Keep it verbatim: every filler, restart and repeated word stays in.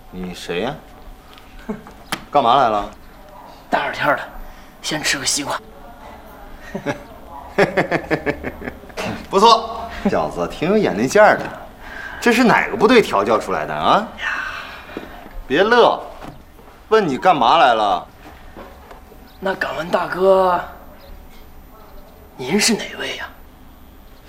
你谁呀？干嘛来了？ 大热天的，先吃个西瓜。 不错，小子挺有眼力劲儿的。这是哪个部队调教出来的啊？别乐，问你干嘛来了？ 那敢问大哥，您是哪位呀？